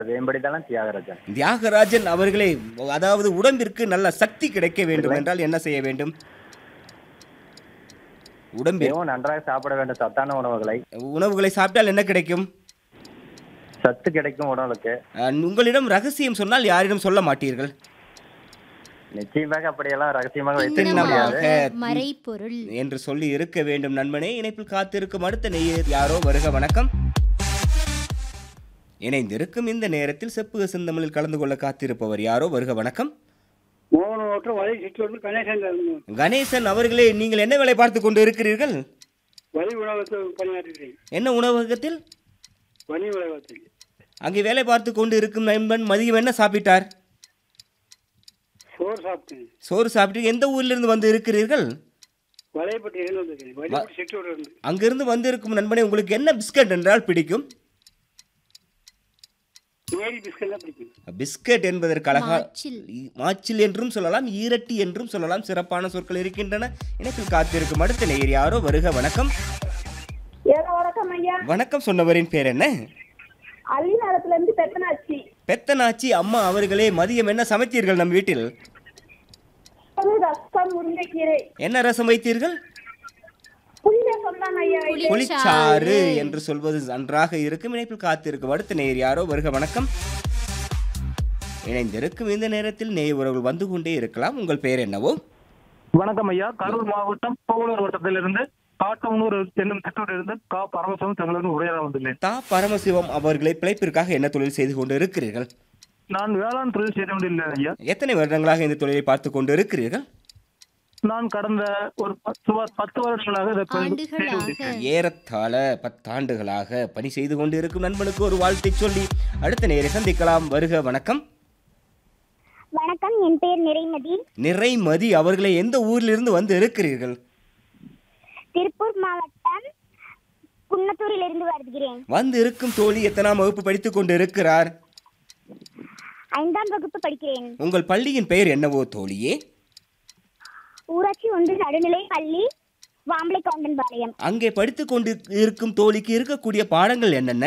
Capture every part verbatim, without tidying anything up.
வேம்படிதான் தியாகராஜன். தியாகராஜன் அவர்களே, அதாவது உடம்பிற்கு நல்ல சக்தி கிடைக்க வேண்டும் என்றால் என்ன செய்ய வேண்டும்? உடம்பில் மிகவும் நன்றாக சாப்பிட வேண்டும் சத்தான உணவுகளை. உணவுகளை சாப்பிட்டால் என்ன கிடைக்கும்? சத்து கிடைக்கும் உடலுக்கு. அஹ், உங்களிடம் ரகசியம் சொன்னால் யாரிடம் சொல்ல மாட்டீர்கள்? நிச்சயமாக அப்படியெல்லாம் ரகசியமாக வைத்திருக்க சின்னமாக முடியாது. மறைப்பொருள் என்று சொல்லி இருக்க வேண்டும் நண்பனே. இணைப்பில் காத்திருக்கும் அடுத்த நேயர் யாரோ வருக வணக்கம். இணைந்திருக்கும் இந்த நேரத்தில் செப்புக செந்தமிழில் கலந்து கொள்ள காத்திருப்பவர் யாரோ வருக வணக்கம். மூணு ஓட்டம் வழி சிற்றோடு கணேசன் இருந்தோம். கணேசன் அவர்களே, நீங்கள் என்ன வேலை பார்த்து கொண்டு இருக்கிறீர்கள்? வழி உணவகத்தில் பணியாற்றுகிறேன். என்ன உணவகத்தில்? வணி உணவகத்தில் அங்கே வேலை பார்த்து கொண்டு இருக்கும் நண்பன் மதியம் என்ன சாப்பிட்டார்? சோறு சாப்பிட்டேன். சோறு சாப்பிட்டு எந்த ஊரிலிருந்து வந்து இருக்கிறீர்கள்? வலைப்பட்டி இருந்து வந்திருக்கேன். வழிபட்டி சிற்றோடு இருந்து அங்கிருந்து வந்து இருக்கும் நண்பனே, உங்களுக்கு என்ன பிஸ்கட் என்றால் பிடிக்கும்? மேரி பிஸ்கட் தான் பிடிக்கும். பிஸ்கட் என்பதற்கு அழகா மாச்சில். மாச்சில் என்றும் சொல்லலாம், ஈரட்டி என்றும் சொல்லலாம். சிறப்பான சொற்கள் இருக்கின்றன. இணைப்பில் காத்திருக்கும் அடுத்த நேயர் யாரோ வருக வணக்கம். வணக்கம் ஐயா. வணக்கம் சொன்னவரின் பேர் என்ன? அள்ளிநகரத்துல இருந்து பெத்தனாச்சி. பெத்தனாச்சி அம்மா அவர்களே, மதியம் என்ன சமைத்தீர்கள் நம் வீட்டில்? ரசம், முருங்கைக்கீரை, என்ன ரசம் வைத்தீர்கள்? புளிரசம் தான் ஐயா. புளிச்சாறு. புளிச்சாறு என்று சொல்வது நன்றாக இருக்கும். இணைப்பில் காத்திருக்கும் அடுத்த நேயர் யாரோ வருக வணக்கம். இணைந்திருக்கும் இந்த நேரத்தில் நேய உறவுகள் வந்து கொண்டே இருக்கலாம். உங்கள் பெயர் என்னவோ? வணக்கம் ஐயா. கரூர் மாவட்டம் புகழூர் வட்டத்திலிருந்து காட்டமனூர் என்னும் சிற்றூரிலிருந்து கா பரமசிவம் தங்களுடன் உரையாட வந்துள்ளேன். தா பரமசிவம் அவர்களை பிழைப்பிற்காக என்ன தொழில் செய்து கொண்டு இருக்கிறீர்கள்? நான் வேளாண் தொழில் செய்து கொண்டிருந்தேன் ஐயா. எத்தனை வருடங்களாக இந்த தொழிலை பார்த்து கொண்டு இருக்கிறீர்கள்? நான் கடந்த ஒரு பத்து சுமார் பத்து வருடங்களாக இதை பணி- செய்து ஆண்டுகளாக கொண்டிருக்கிறேன். ஏறத்தாழ பத்தாண்டுகளாக பணி செய்து கொண்டு இருக்கும் நண்பனுக்கு ஒரு வாழ்த்தை சொல்லி அடுத்த நேரை சந்திக்கலாம். வருக வணக்கம். வணக்கம், என் பேர் நிறைமதி. நிறைமதி அவர்களை எந்த ஊரிலிருந்து வந்து இருக்கிறீர்கள்? திருப்பூர் மாவட்டம் குன்னத்தூரில் இருந்து வருகிறேன். வந்து இருக்கும் தோழி எத்தனாம் வகுப்பு படித்துக் கொண்டு இருக்கிறார்? ஐந்தாம் வகுப்பு படிக்கிறேன். உங்கள் பள்ளியின் பெயர் என்னவோ தோழியே? ஊராட்சி ஒன்று நடுநிலை பள்ளி, வாம்பளை கவுண்டன்பாளையம். அங்கே படித்துக் கொண்டு இருக்கும் தோழிக்கு இருக்கக்கூடிய பாடங்கள் என்னென்ன?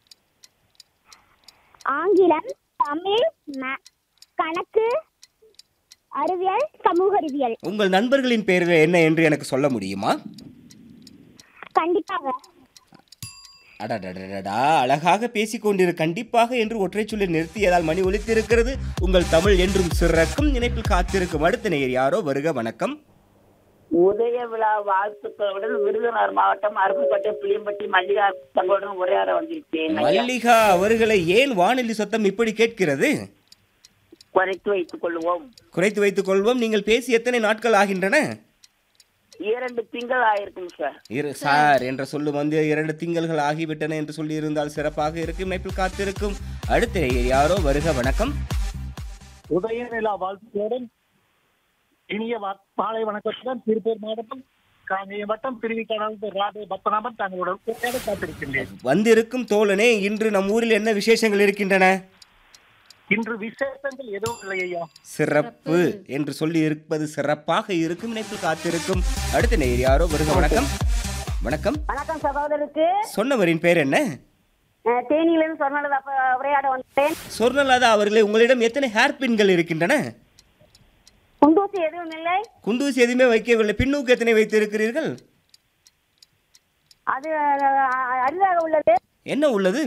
ஆங்கிலம், தமிழ், ம- கணக்கு, அறிவியல், சமூக அறிவியல். உங்கள் நண்பர்களின் பெயர்கள் என்ன என்று எனக்கு சொல்ல முடியுமா? கண்டிப்பாக. அடடடடா, அழகாக பேசிக் கொண்டிரு. கண்டிப்பாக என்று ஒற்றை சொல்லி நிறுத்தியதால் மணி ஒலித்திருக்கிறது. உங்கள் தமிழ் என்றும் சிறக்கும். இணைப்பில் காத்திருக்கும் அடுத்த நேயர் யாரோ வருக வணக்கம். உதய விழா வாழ்த்துக்களுடன் விருதுநகர் மாவட்டம் அருப்புக்கோட்டை புளியம்பட்டி மல்லிகா தங்களுடன் உரையாட வந்திருக்கேன். மல்லிகா அவர்களை ஏன் வானொலி சத்தம் இப்படி கேட்கிறது? குறைத்து வைத்துக் கொள்வோம். குறைத்து வைத்துக் கொள்வோம். நீங்கள் பேசி எத்தனை நாட்கள் ஆகின்றன? இரண்டு திங்கள் ஆயிருக்கும் சார். இரு சார் என்ற சொல்லு வந்து இரண்டு திங்கள்கள் ஆகிவிட்டன என்று சொல்லி இருந்தால் சிறப்பாக இருக்கும். இணைப்பில் காத்திருக்கும் அடுத்த நேயர் யாரோ வருக வணக்கம். உதய நிலா வாழ்த்துக்களுடன் இனிய வா- மாலை வணக்கத்துடன் திருப்பூர் மாவட்டம் காங்கேயம் வட்டம் திருவிக்கடவு ராதே பத்மநாபன் தங்களுடன் உரையாட காத்திருக்கின்றேன். வந்திருக்கும் தோழனே, இன்று நம் ஊரில் என்ன விசேஷங்கள் இருக்கின்றன? இன்று விசேஷங்கள் எதுவும் இல்லை ஐயா. சிறப்பு என்று சொல்லி இருப்பது சிறப்பாக இருக்கும். இணைப்பில் காத்திருக்கும் அடுத்த நேயர் யாரோ வருக வணக்கம். வணக்கம் வணக்கம் சகோதரருக்கு. சொன்னவரின் பேர் என்ன? அஹ், தேனியிலிருந்து சொன்னது உரையாட வந்தேன். சொர்ணலதா அவர்களே, உங்களிடம் எத்தனை ஹேர் பின்கள் இருக்கின்றன? குண்டூசி எதுவும் இல்லை. குண்டூசி எதுவுமே வைக்கவில்லை. பின்னூக்கு எத்தனை வைத்திருக்கிறீர்கள்? அது அஹ், அரிதாக உள்ளது. என்ன உள்ளது?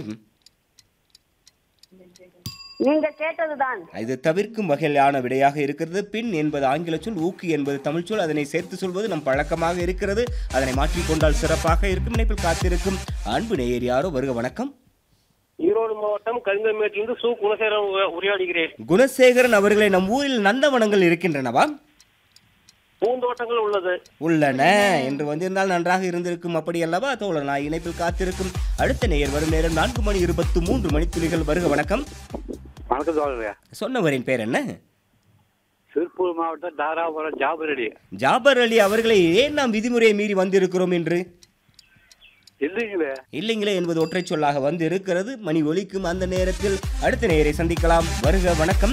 நீங்கள் கேட்டதுதான். இது தவிர்க்கும் வகையிலான விடையாக இருக்கிறது. பின் என்பது ஆங்கில சொல், ஊக்கு என்பது தமிழ் சொல். அதனை சேர்த்து சொல்வது நம் பழக்கமாக இருக்கிறது. அதனை மாற்றிக்கொண்டால் சிறப்பாக இருக்கும். இணைப்பில் காத்திருக்கும் அன்பு நேயர் யாரோ வருக வணக்கம். ஈரோடு மாவட்டம் கலிங்கமேட்டிலிருந்து சு குணசேகரன் உரை- உரையாடுகிறேன். குணசேகரன் அவர்களை நம் ஊரில் நந்தவனங்கள் இருக்கின்றனவா? பூந்தோட்டங்கள் உள்ளது. உள்ளன என்று வந்திருந்தால் நன்றாக இருந்திருக்கும். அப்படி அல்லவா தோழர்? நான் இணைப்பில் காத்திருக்கும் அடுத்த நேயர் வரும் நேரம் நான்கு மணி இருபத்தி மூன்று மணித்துளிகள். வருக வணக்கம். வணக்கம் தோழரே. சொன்னவரின் பேர் என்ன? திருப்பூர் மாவட்டம் தாராபுரம் ஜாபர் அலி. ஜாபர் அலி அவர்களை ஏன் நாம் விதிமுறையை மீறி வந்திருக்கிறோம் என்று? இல்லைங்களே. இல்லைங்களே என்பது ஒற்றை சொல்லாக வந்து இருக்கிறது. மணி ஒலிக்கும் அந்த நேரத்தில் அடுத்த நேயரை சந்திக்கலாம். வருக வணக்கம்.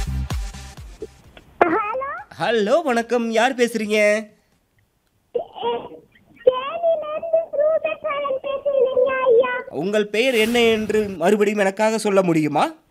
ஹலோ. ஹலோ வணக்கம். யார் பேசுறீங்க? தேனியிலிருந்து ரூபேஷ் பேசுகிறேன் ஐயா. உங்கள் பெயர் என்ன என்று மறுபடியும் எனக்காக சொல்ல முடியுமா?